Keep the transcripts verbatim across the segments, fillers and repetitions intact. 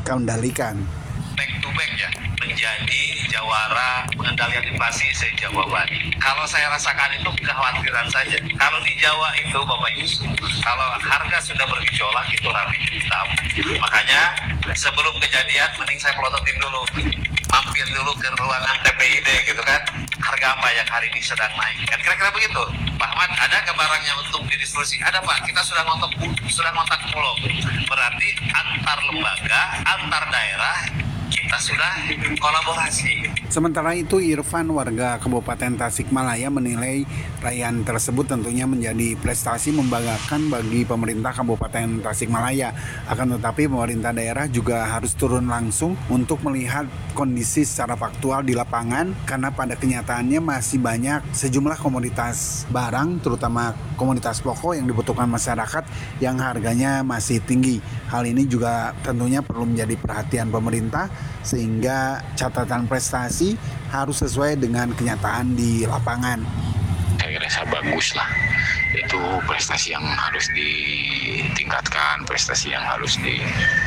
kendalikan. Back to back ya, menjadi jawara pengendalian inflasi se-Jawa Bali. Kalau saya rasakan itu kekhawatiran saja. Kalau di Jawa itu Bapak Ibu, kalau harga sudah bergejolak itu rapi hitam. Makanya sebelum kejadian mending saya pelototin dulu, mampir dulu ke ruangan T P I D gitu kan. Harga apa yang hari ini sedang naik? Kan kira-kira begitu. Pak Ahmad, ada ke barangnya untuk didistribusi? Ada Pak, kita sudah ngontak sudah ngontak Bulog. Berarti antar lembaga, antar daerah kita sudah kolaborasi. Sementara itu, Irfan, warga Kabupaten Tasikmalaya, menilai raihan tersebut tentunya menjadi prestasi membanggakan bagi pemerintah Kabupaten Tasikmalaya. Akan tetapi pemerintah daerah juga harus turun langsung untuk melihat kondisi secara faktual di lapangan, karena pada kenyataannya masih banyak sejumlah komoditas barang, terutama komoditas pokok yang dibutuhkan masyarakat yang harganya masih tinggi. Hal ini juga tentunya perlu menjadi perhatian pemerintah, sehingga catatan prestasi harus sesuai dengan kenyataan di lapangan. Saya rasa bagus lah, itu prestasi yang harus ditingkatkan, prestasi yang harus di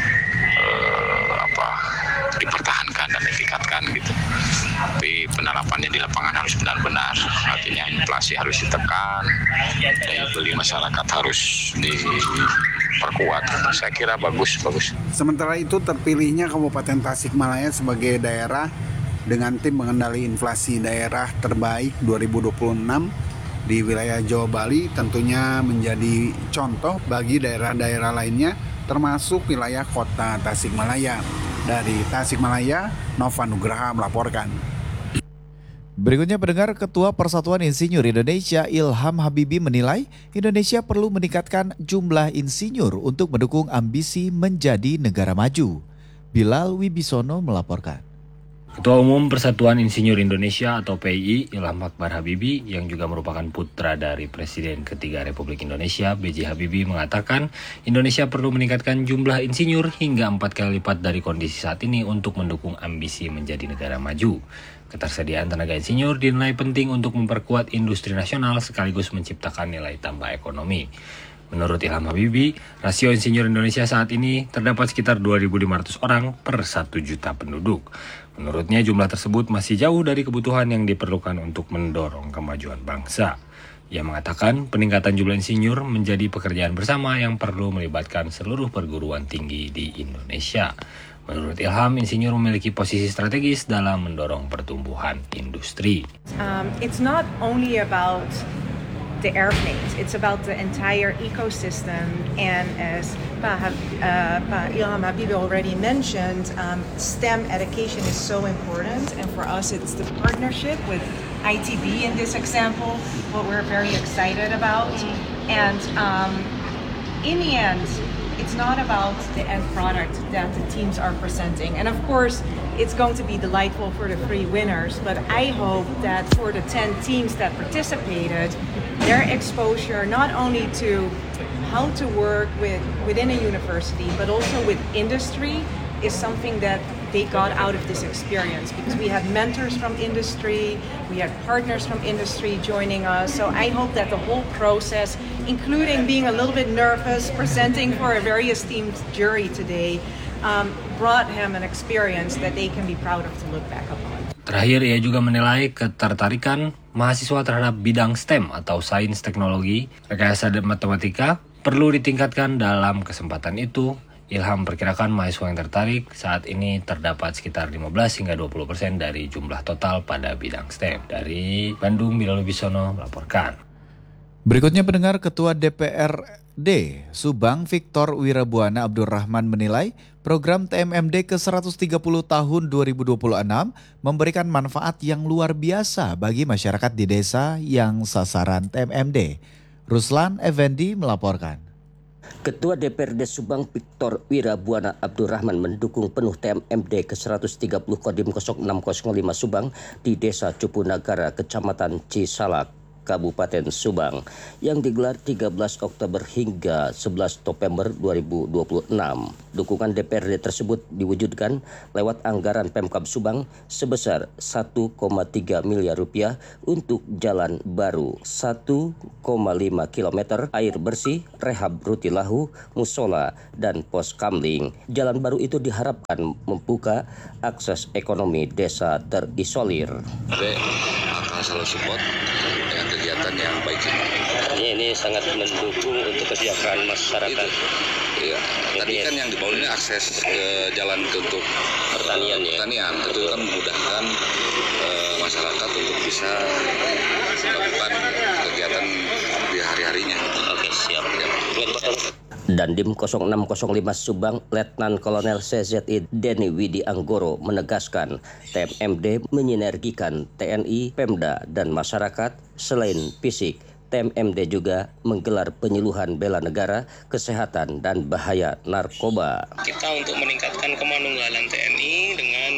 eh, apa dipertahankan dan ditingkatkan gitu. Tapi penerapannya di lapangan harus benar-benar, artinya inflasi harus ditekan, daya beli masyarakat harus diperkuat. Saya kira bagus, bagus. Sementara itu, terpilihnya Kabupaten Tasikmalaya sebagai daerah dengan tim mengendali inflasi daerah terbaik dua ribu dua puluh enam di wilayah Jawa Bali tentunya menjadi contoh bagi daerah-daerah lainnya, termasuk wilayah kota Tasikmalaya. Dari Tasikmalaya, Nova Nugraha melaporkan. Berikutnya pendengar, Ketua Persatuan Insinyur Indonesia Ilham Habibie menilai Indonesia perlu meningkatkan jumlah insinyur untuk mendukung ambisi menjadi negara maju. Bilal Wibisono melaporkan. Ketua Umum Persatuan Insinyur Indonesia atau P I I, Ilham Akbar Habibie, yang juga merupakan putra dari Presiden ketiga Republik Indonesia, B J Habibie, mengatakan Indonesia perlu meningkatkan jumlah insinyur hingga empat kali lipat dari kondisi saat ini untuk mendukung ambisi menjadi negara maju. Ketersediaan tenaga insinyur dinilai penting untuk memperkuat industri nasional sekaligus menciptakan nilai tambah ekonomi. Menurut Ilham Habibie, rasio insinyur Indonesia saat ini terdapat sekitar dua ribu lima ratus orang per satu juta penduduk. Menurutnya jumlah tersebut masih jauh dari kebutuhan yang diperlukan untuk mendorong kemajuan bangsa. Ia mengatakan peningkatan jumlah insinyur menjadi pekerjaan bersama yang perlu melibatkan seluruh perguruan tinggi di Indonesia. Menurut Ilham, insinyur memiliki posisi strategis dalam mendorong pertumbuhan industri. Um, it's not only about the airplanes, it's about the entire ecosystem, and as Pa, uh, Pa Ilham Habibie already mentioned, um, STEM education is so important, and for us it's the partnership with I T B in this example, what we're very excited about, and um, in the end, it's not about the end product that the teams are presenting. And of course, it's going to be delightful for the three winners, but I hope that for the ten teams that participated, their exposure not only to how to work with within a university, but also with industry is something that they got out of this experience, because we had mentors from industry, we had partners from industry joining us. So I hope that the whole process, including being a little bit nervous, presenting for a very esteemed jury today, um, brought him an experience that they can be proud of to look back upon. Terakhir, ia juga menilai ketertarikan mahasiswa terhadap bidang STEM atau sains teknologi, rekayasa dan matematika perlu ditingkatkan. Dalam kesempatan itu, Ilham perkirakan mahasiswa yang tertarik saat ini terdapat sekitar lima belas hingga dua puluh persen dari jumlah total pada bidang STEM. Dari Bandung, Bilal Wibisono melaporkan. Berikutnya pendengar, Ketua D P R D Subang Victor Wirabuana Abdurrahman menilai program T M M D ke seratus tiga puluh tahun dua ribu dua puluh enam memberikan manfaat yang luar biasa bagi masyarakat di desa yang sasaran T M M D. Ruslan Effendi melaporkan. Ketua D P R D Subang Victor Wirabuana Abdurrahman mendukung penuh T M M D ke seratus tiga puluh Kodim nol enam nol lima Subang di Desa Cupunagara, Kecamatan Cisalak, Kabupaten Subang yang digelar tiga belas Oktober hingga sebelas November dua ribu dua puluh enam. Dukungan D P R D tersebut diwujudkan lewat anggaran Pemkab Subang sebesar satu koma tiga miliar rupiah untuk jalan baru satu koma lima kilometer, air bersih, rehab rutilahu, musola, dan pos kamling. Jalan baru itu diharapkan membuka akses ekonomi desa terisolir. Tapi akan selalu support dengan kegiatan yang baik ini. Ini, ini sangat mendukung untuk kesejahteraan masyarakat. Iya, tadi kan yang dibangun ini akses ke jalan ke untuk Pertanian ya. Pertanian itu kan memudahkan eh, masyarakat untuk bisa melakukan kegiatan di hari-harinya. Oke, siap. Dan Dim nol enam nol lima Subang, Letnan Kolonel C Z I Denny Widi Anggoro menegaskan T M M D menyinergikan T N I, Pemda, dan masyarakat. Selain fisik, T M M D juga menggelar penyuluhan bela negara, kesehatan, dan bahaya narkoba. Kita untuk meningkatkan kemanunggalan T N I dengan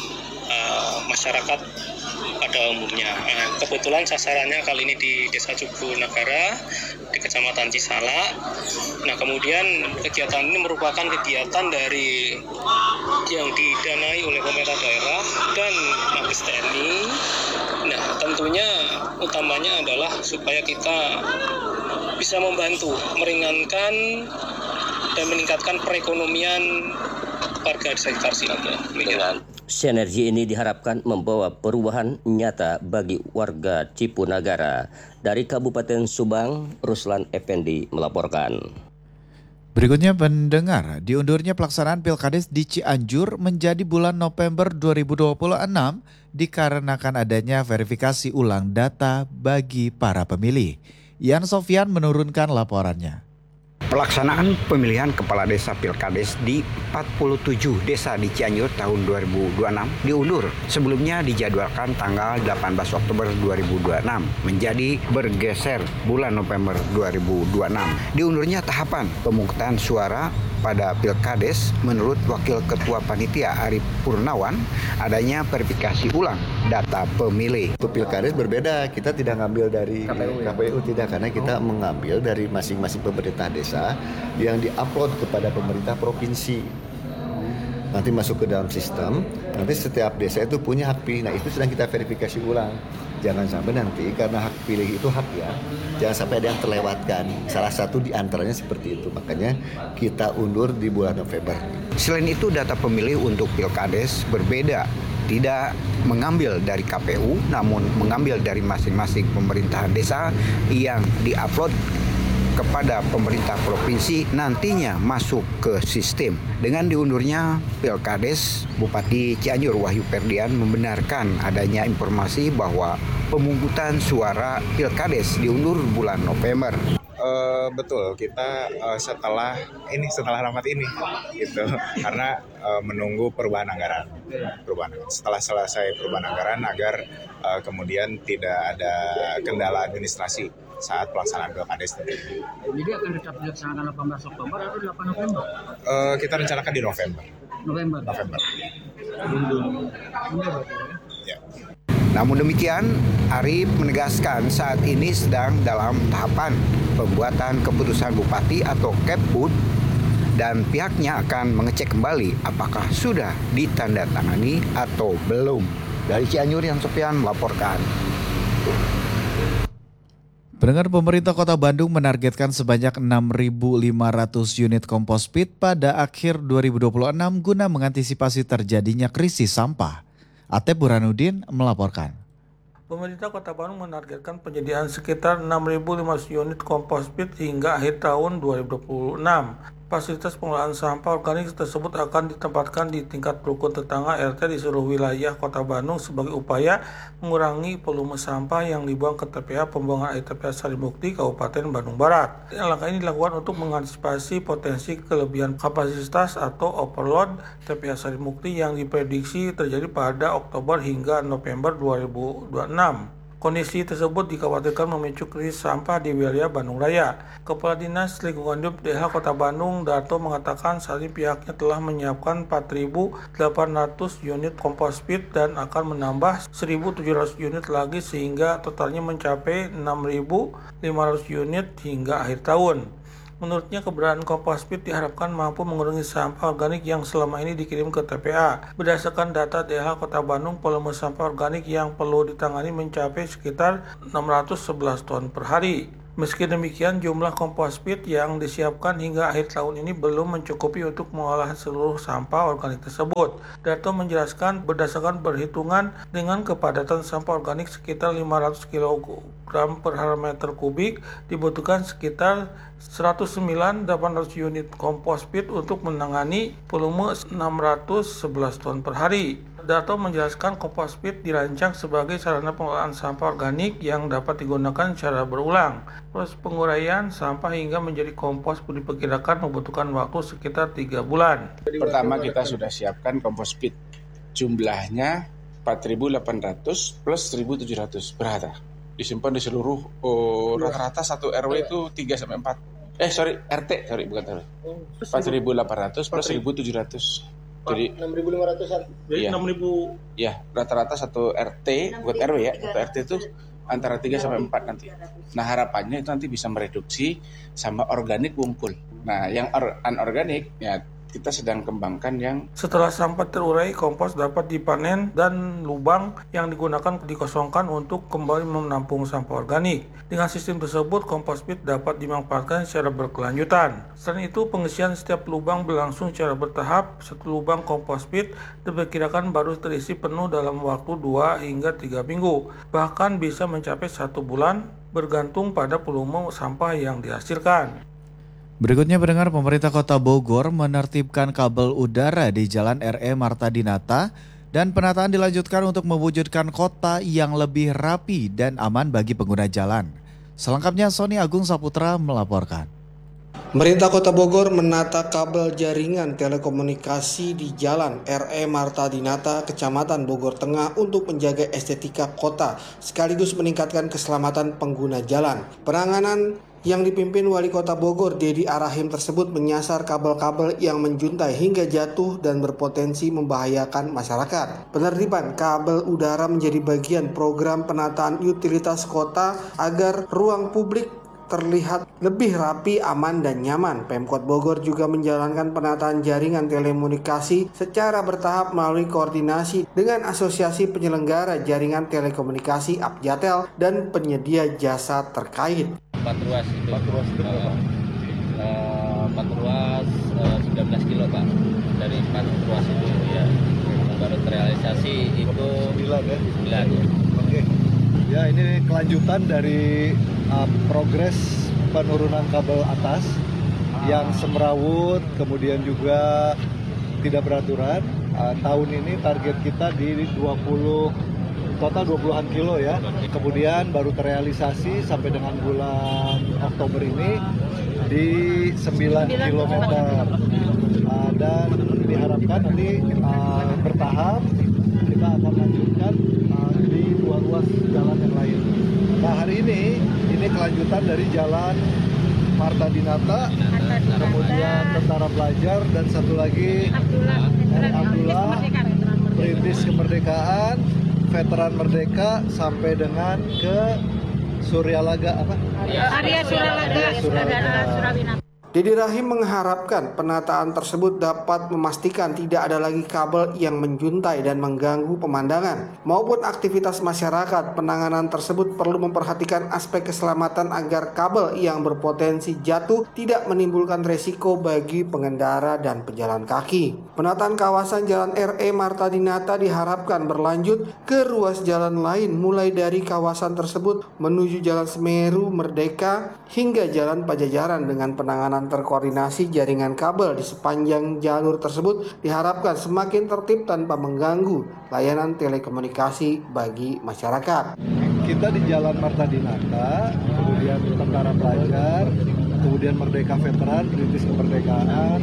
uh, masyarakat pada umumnya. Uh, kebetulan sasarannya kali ini di Desa Cubu Nagara, di Kecamatan Cisala. Nah, kemudian kegiatan ini merupakan kegiatan dari yang didanai oleh pemerintah daerah dan Mabes T N I. Nah, tentunya utamanya adalah supaya kita bisa membantu meringankan dan meningkatkan perekonomian warga di sekitar sini. Dengan sinergi ini diharapkan membawa perubahan nyata bagi warga Cipunagara. Dari Kabupaten Subang, Ruslan Effendi melaporkan. Berikutnya pendengar, diundurnya pelaksanaan Pilkades di Cianjur menjadi bulan November dua ribu dua puluh enam dikarenakan adanya verifikasi ulang data bagi para pemilih. Ian Sofyan menurunkan laporannya. Pelaksanaan pemilihan kepala desa Pilkades di empat puluh tujuh desa di Cianjur tahun dua ribu dua puluh enam diundur. Sebelumnya dijadwalkan tanggal delapan belas Oktober dua ribu dua puluh enam menjadi bergeser bulan November dua ribu dua puluh enam. Diundurnya tahapan pemungutan suara pada Pilkades menurut Wakil Ketua Panitia Arif Purnawan adanya verifikasi ulang data pemilih. Untuk Pilkades berbeda, kita tidak ngambil dari K P U, ya? K P U tidak, karena kita oh. mengambil dari masing-masing pemerintah desa yang diupload kepada pemerintah provinsi. Nanti masuk ke dalam sistem, nanti setiap desa itu punya hak pilih. Nah, itu sedang kita verifikasi ulang. Jangan sampai nanti karena hak pilih itu hak ya, jangan sampai ada yang terlewatkan. Salah satu di antaranya seperti itu, makanya kita undur di bulan November. Selain itu, data pemilih untuk Pilkades berbeda. Tidak mengambil dari K P U, namun mengambil dari masing-masing pemerintahan desa yang diupload kepada pemerintah provinsi nantinya masuk ke sistem. Dengan diundurnya Pilkades, Bupati Cianjur Wahyu Ferdian membenarkan adanya informasi bahwa pemungutan suara Pilkades diundur bulan November. Uh, betul, kita uh, setelah ini setelah rapat ini gitu, karena uh, menunggu perubahan anggaran. Perubahan setelah selesai perubahan anggaran agar uh, kemudian tidak ada kendala administrasi saat pelaksanaan Pilkades nanti. Jadi akan tetap dilaksanakan delapan belas Oktober atau delapan November? Uh, kita rencanakan di November. November. November. Ya. Namun demikian, Arif menegaskan saat ini sedang dalam tahapan pembuatan keputusan Bupati atau Kepbud dan pihaknya akan mengecek kembali apakah sudah ditandatangani atau belum. Dari Cianjur, Ian Sofyan melaporkan. Pendengar, pemerintah Kota Bandung menargetkan sebanyak enam ribu lima ratus unit kompospit pada akhir dua ribu dua puluh enam guna mengantisipasi terjadinya krisis sampah. Atep Burhanuddin melaporkan. Pemerintah Kota Bandung menargetkan penyediaan sekitar enam ribu lima ratus unit kompospit hingga akhir tahun dua ribu dua puluh enam. Fasilitas pengelolaan sampah organik tersebut akan ditempatkan di tingkat rukun tetangga R T di seluruh wilayah Kota Bandung sebagai upaya mengurangi volume sampah yang dibuang ke T P A Pembuangan Air T P A Sarimukti, Kabupaten Bandung Barat. Langkah ini dilakukan untuk mengantisipasi potensi kelebihan kapasitas atau overload T P A Sarimukti yang diprediksi terjadi pada Oktober hingga November dua ribu dua puluh enam. Kondisi tersebut dikhawatirkan memicu krisis sampah di wilayah Bandung Raya. Kepala Dinas Lingkungan Hidup D H Kota Bandung, Darto, mengatakan saat ini pihaknya telah menyiapkan empat ribu delapan ratus unit kompos pit dan akan menambah seribu tujuh ratus unit lagi sehingga totalnya mencapai enam ribu lima ratus unit hingga akhir tahun. Menurutnya, keberadaan kompos pit diharapkan mampu mengurangi sampah organik yang selama ini dikirim ke T P A. Berdasarkan data D H Kota Bandung, volume sampah organik yang perlu ditangani mencapai sekitar enam ratus sebelas ton per hari. Meski demikian, jumlah kompos pit yang disiapkan hingga akhir tahun ini belum mencukupi untuk mengolah seluruh sampah organik tersebut. Darto menjelaskan berdasarkan perhitungan dengan kepadatan sampah organik sekitar lima ratus kilogram per meter kubik, dibutuhkan sekitar seratus sembilan ribu delapan ratus unit kompos pit untuk menangani volume enam ratus sebelas ton per hari. Darto menjelaskan kompos pit dirancang sebagai sarana pengolahan sampah organik yang dapat digunakan secara berulang. Proses penguraian sampah hingga menjadi kompos diperkirakan membutuhkan waktu sekitar tiga bulan. Pertama, kita sudah siapkan kompos pit. Jumlahnya empat ribu delapan ratus plus seribu tujuh ratus per hari. Disimpan di seluruh oh, rata-rata satu R W itu tiga sampai empat. Eh sorry, R T, sorry bukan R W. empat ribu delapan ratus plus seribu tujuh ratus. Jadi enam ribu lima ratusan. Jadi iya. enam ribu. Ya, rata-rata satu R T, bukan R W ya, satu R T itu antara tiga sampai empat nanti. Nah, harapannya itu nanti bisa mereduksi sampah organik ngumpul. Nah, yang or- anorganik ya kita sedang kembangkan yang setelah sampah terurai, kompos dapat dipanen dan lubang yang digunakan dikosongkan untuk kembali menampung sampah organik. Dengan sistem tersebut, kompos pit dapat dimanfaatkan secara berkelanjutan. Selain itu, pengisian setiap lubang berlangsung secara bertahap. Satu lubang kompos pit diperkirakan baru terisi penuh dalam waktu dua hingga tiga minggu. Bahkan bisa mencapai satu bulan bergantung pada volume sampah yang dihasilkan. Berikutnya pendengar, pemerintah Kota Bogor menertibkan kabel udara di Jalan R E Marta Dinata dan penataan dilanjutkan untuk mewujudkan kota yang lebih rapi dan aman bagi pengguna jalan. Selengkapnya Sony Agung Saputra melaporkan. Pemerintah Kota Bogor menata kabel jaringan telekomunikasi di Jalan R E Marta Dinata, Kecamatan Bogor Tengah untuk menjaga estetika kota sekaligus meningkatkan keselamatan pengguna jalan. Penanganan yang dipimpin Wali Kota Bogor, Dedi Arahim tersebut menyasar kabel-kabel yang menjuntai hingga jatuh dan berpotensi membahayakan masyarakat. Penertiban kabel udara menjadi bagian program penataan utilitas kota agar ruang publik terlihat lebih rapi, aman, dan nyaman. Pemkot Bogor juga menjalankan penataan jaringan telekomunikasi secara bertahap melalui koordinasi dengan Asosiasi Penyelenggara Jaringan Telekomunikasi Abjatel dan penyedia jasa terkait. Empat ruas itu, empat ruas itu berapa? Uh, empat ruas uh, sembilan belas kilo Pak. Dari empat ruas itu ya yang baru terrealisasi itu sembilan ya? sembilan ya. Oke. Ya, ini kelanjutan dari uh, progres penurunan kabel atas ah. yang semrawut, kemudian juga tidak beraturan. Uh, tahun ini target kita di dua puluh total dua puluhan kilo ya. Kemudian baru terrealisasi sampai dengan bulan Oktober ini di sembilan kilometer. Uh, dan diharapkan nanti uh, bertahap kita akan lanjutkan uh, di dua ruas jalan yang lain. Nah, hari ini ini kelanjutan dari jalan Marta Dinata, kemudian Tentara Pelajar, dan satu lagi Abdullah, Perintis Kemerdekaan, Veteran Merdeka, sampai dengan ke Suryalaga apa? Arya Suryalaga, Surawina. Dedi Rahim mengharapkan penataan tersebut dapat memastikan tidak ada lagi kabel yang menjuntai dan mengganggu pemandangan maupun aktivitas masyarakat. Penanganan tersebut perlu memperhatikan aspek keselamatan agar kabel yang berpotensi jatuh tidak menimbulkan resiko bagi pengendara dan pejalan kaki. Penataan kawasan Jalan R E Marta Dinata diharapkan berlanjut ke ruas jalan lain mulai dari kawasan tersebut menuju Jalan Semeru Merdeka hingga Jalan Pajajaran. Dengan penanganan terkoordinasi jaringan kabel di sepanjang jalur tersebut diharapkan semakin tertib tanpa mengganggu layanan telekomunikasi bagi masyarakat. Kita di Jalan Marta Dinata, kemudian Tentara Pelajar, kemudian Merdeka Veteran, Perintis Kemerdekaan,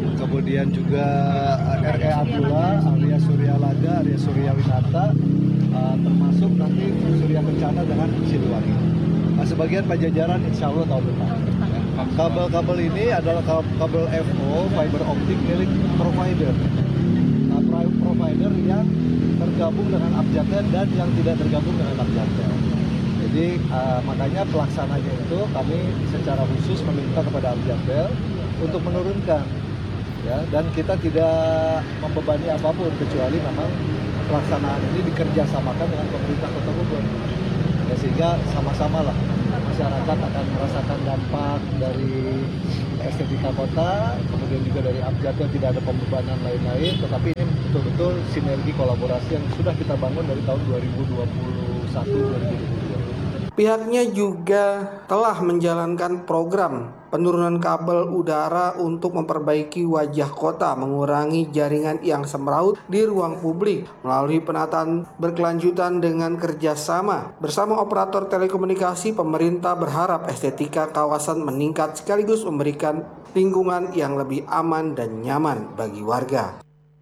kemudian juga R E Abdullah, Arya Suryalaga, Arya Suryawinata, uh, termasuk nanti Surya Kencana dengan Siliwangi. Nah, sebagian Pajajaran insya Allah tahun depan. Ya. Kabel-kabel ini adalah kabel F O, fiber optik milik provider. Nah, provider yang tergabung dengan Abjatel dan yang tidak tergabung dengan Abjatel. Jadi uh, makanya pelaksananya itu kami secara khusus meminta kepada Abjatel untuk menurunkan, ya, dan kita tidak membebani apapun kecuali memang pelaksanaan ini dikerjasamakan dengan pemerintah Kota Bogor, ya, sehingga sama-sama lah masyarakat akan merasakan dampak dari estetika kota, kemudian juga dari Abjatel tidak ada pembebanan lain-lain, tetapi ini betul-betul sinergi kolaborasi yang sudah kita bangun dari tahun dua ribu dua puluh satu dua ribu dua puluh dua. Pihaknya juga telah menjalankan program penurunan kabel udara untuk memperbaiki wajah kota, mengurangi jaringan yang semraut di ruang publik melalui penataan berkelanjutan dengan kerjasama bersama operator telekomunikasi. Pemerintah berharap estetika kawasan meningkat sekaligus memberikan lingkungan yang lebih aman dan nyaman bagi warga.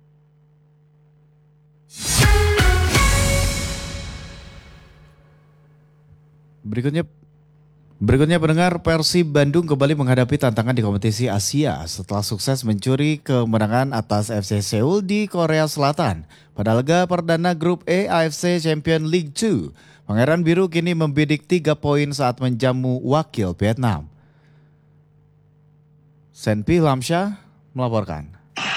Berikutnya Berikutnya pendengar, Persib Bandung kembali menghadapi tantangan di kompetisi Asia setelah sukses mencuri kemenangan atas F C Seoul di Korea Selatan pada laga perdana grup E A F C Champions League dua. Pangeran Biru kini membidik tiga poin saat menjamu wakil Vietnam. Senpi Lamsyah melaporkan.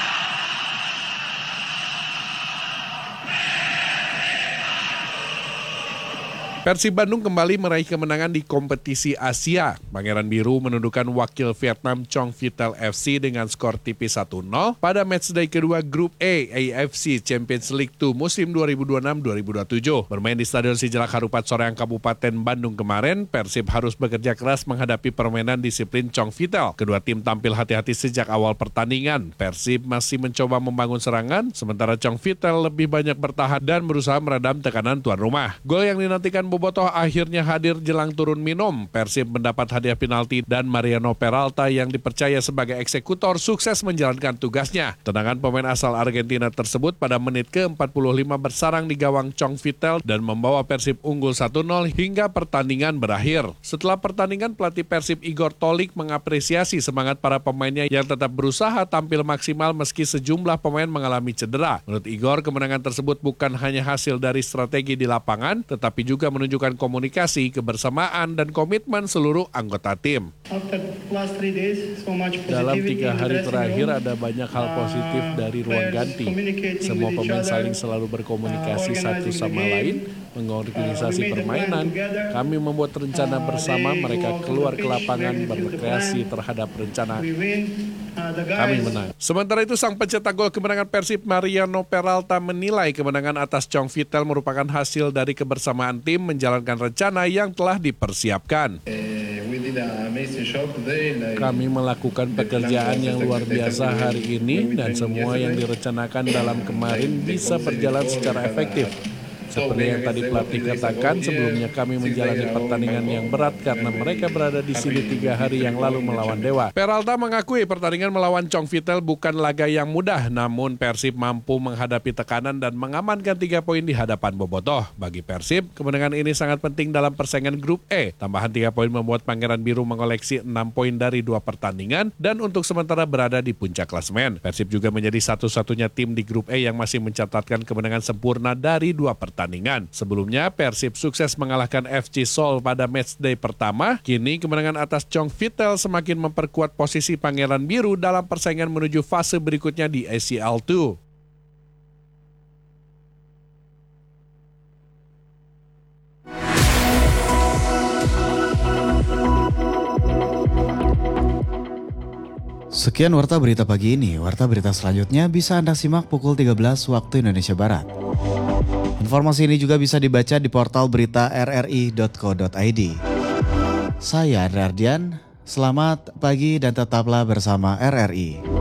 Persib Bandung kembali meraih kemenangan di kompetisi Asia. Pangeran Biru menundukkan wakil Vietnam Chong Vitel F C dengan skor tipis satu nol pada matchday kedua grup E A F C Champions League dua musim dua ribu dua puluh enam dua ribu dua puluh tujuh. Bermain di Stadion Sijalak Harupat Soreang Kabupaten Bandung kemarin, Persib harus bekerja keras menghadapi permainan disiplin Chong Vitel. Kedua tim tampil hati-hati sejak awal pertandingan. Persib masih mencoba membangun serangan, sementara Chong Vitel lebih banyak bertahan dan berusaha meredam tekanan tuan rumah. Gol yang dinantikan Bobotoh akhirnya hadir jelang turun minum. Persib mendapat hadiah penalti dan Mariano Peralta yang dipercaya sebagai eksekutor sukses menjalankan tugasnya. Tendangan pemain asal Argentina tersebut pada menit ke empat puluh lima bersarang di gawang Chong Vitel dan membawa Persib unggul satu nol hingga pertandingan berakhir. Setelah pertandingan, pelatih Persib Igor Tolik mengapresiasi semangat para pemainnya yang tetap berusaha tampil maksimal meski sejumlah pemain mengalami cedera. Menurut Igor, kemenangan tersebut bukan hanya hasil dari strategi di lapangan, tetapi juga menunjukkan menunjukkan komunikasi, kebersamaan, dan komitmen seluruh anggota tim. Dalam tiga hari terakhir ada banyak hal positif dari ruang ganti. Semua pemain saling selalu berkomunikasi satu sama lain, mengorganisasi permainan. Kami membuat rencana bersama, mereka keluar ke lapangan berkreasi terhadap rencana. Kami menang. Sementara itu, sang pencetak gol kemenangan Persib Mariano Peralta menilai kemenangan atas Chong Vitel merupakan hasil dari kebersamaan tim menjalankan rencana yang telah dipersiapkan. Kami melakukan pekerjaan yang luar biasa hari ini dan semua yang direncanakan dalam kemarin bisa berjalan secara efektif. Seperti yang tadi pelatih katakan, sebelumnya kami menjalani pertandingan yang berat karena mereka berada di sini tiga hari yang lalu melawan Dewa. Peralta mengakui pertandingan melawan Chong Vitel bukan laga yang mudah, namun Persib mampu menghadapi tekanan dan mengamankan tiga poin di hadapan Bobotoh. Bagi Persib, kemenangan ini sangat penting dalam persaingan grup E. Tambahan tiga poin membuat Pangeran Biru mengoleksi enam poin dari dua pertandingan dan untuk sementara berada di puncak klasemen. Persib juga menjadi satu-satunya tim di grup E yang masih mencatatkan kemenangan sempurna dari dua pertandingan. Sebelumnya, Persib sukses mengalahkan F C Seoul pada matchday pertama. Kini kemenangan atas Chong Vitel semakin memperkuat posisi Pangeran Biru dalam persaingan menuju fase berikutnya di A C L dua. Sekian Warta Berita pagi ini. Warta Berita selanjutnya bisa Anda simak pukul tiga belas waktu Indonesia Barat. Informasi ini juga bisa dibaca di portal berita r r i dot co dot i d. Saya Andre Ardian, selamat pagi dan tetaplah bersama R R I.